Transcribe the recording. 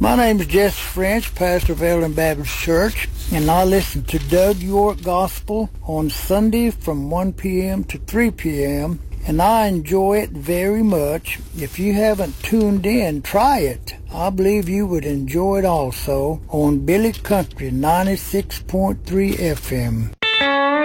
My name is Jesse French, pastor of Eldon Baptist Church, and I listen to Doug York Gospel on Sunday from 1 p.m. to 3 p.m., and I enjoy it very much. If you haven't tuned in, try it. I believe you would enjoy it also on Billy Country 96.3 FM.